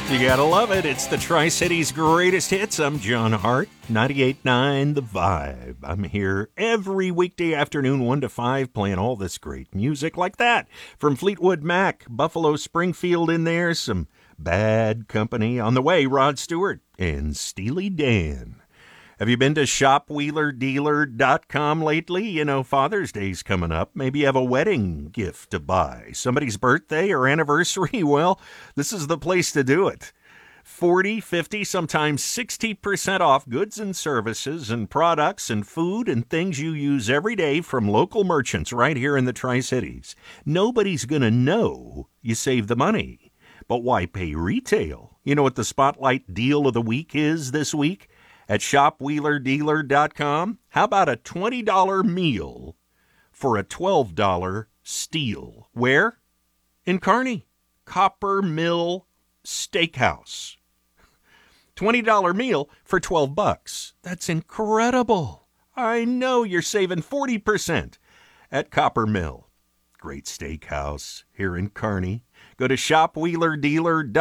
You gotta love it. It's the Tri-Cities greatest hits. I'm John Hart, 98.9 The Vibe. I'm here every weekday afternoon, 1 to 5, playing all this great music like that. From Fleetwood Mac, Buffalo Springfield in there, some Bad Company. On the way, Rod Stewart and Steely Dan. Have you been to shopwheelerdealer.com lately? You know, Father's Day's coming up. Maybe you have a wedding gift to buy. Somebody's birthday or anniversary? Well, this is the place to do it. 40, 50, sometimes 60% off goods and services and products and food and things you use every day from local merchants right here in the Tri-Cities. Nobody's going to know you save the money. But why pay retail? You know what the Spotlight Deal of the Week is this week? At shopwheelerdealer.com, how about a $20 meal for a $12 steal? Where? In Kearney, Copper Mill Steakhouse. $20 meal for $12. That's incredible. I know you're saving 40% at Copper Mill. Great steakhouse here in Kearney. Go to shopwheelerdealer.com.